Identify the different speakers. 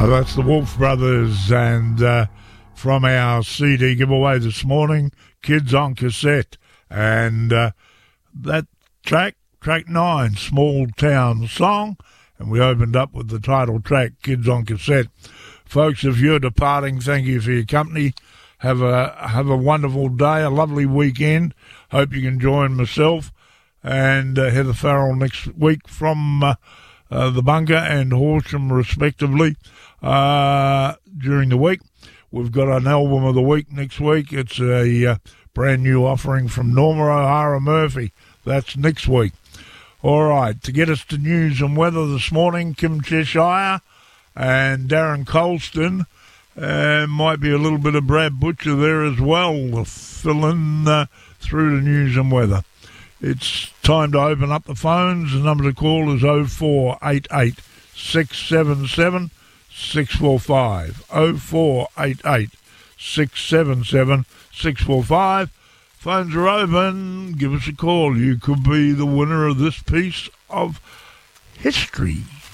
Speaker 1: That's the Wolf Brothers, and from our CD giveaway this morning, Kids on Cassette, and that track 9, Small Town Song, and we opened up with the title track, Kids on Cassette. Folks, if you're departing, thank you for your company. Have a wonderful day, a lovely weekend. Hope you can join myself and Heather Farrell next week from the Bunker and Horsham, respectively, during the week. We've got an album of the week next week. It's a brand new offering from Norma O'Hara Murphy. That's next week. All right, to get us to news and weather this morning, Kim Cheshire and Darren Colston. Might be a little bit of Brad Butcher there as well, filling through the news and weather. It's time to open up the phones. The number to call is 0488 677 645. 0488 677 645. Phones are open. Give us a call. You could be the winner of this piece of history.